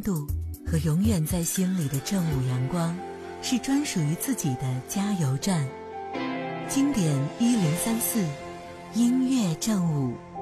度和永远在心里的正午阳光，是专属于自己的加油站。经典1034，音乐正午。